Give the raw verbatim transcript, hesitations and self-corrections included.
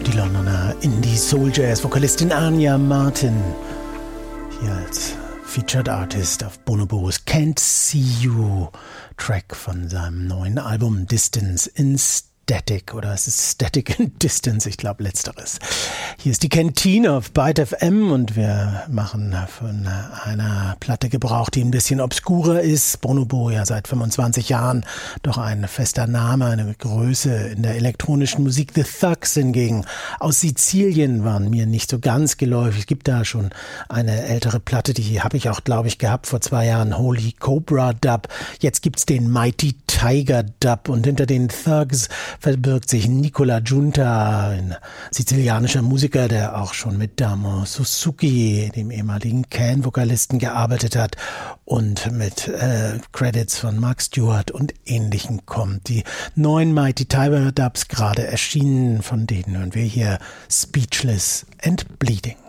Die Londoner Indie-Soul-Jazz-Vokalistin Anya Martin, hier als Featured Artist auf Bonobos Can't See You, Track von seinem neuen Album Distance in Static, oder es ist Static in Distance, ich glaube letzteres. Hier ist die Kantine auf Byte F M und wir machen von einer Platte Gebrauch, die ein bisschen obskurer ist. Bonobo ja seit fünfundzwanzig Jahren doch ein fester Name, eine Größe in der elektronischen Musik. The Thugs hingegen aus Sizilien waren mir nicht so ganz geläufig. Es gibt da schon eine ältere Platte, die habe ich auch, glaube ich, gehabt vor zwei Jahren, Holy Cobra Dub. Jetzt gibt's den Mighty Tiger Dub und hinter den Thugs verbirgt sich Nicola Giunta, ein sizilianischer Musiker, der auch schon mit Damo Suzuki, dem ehemaligen Can-Vokalisten, gearbeitet hat und mit äh, Credits von Mark Stewart und Ähnlichem kommt. Die neuen Mighty Tiger Dubs gerade erschienen, von denen hören wir hier Speechless and Bleeding.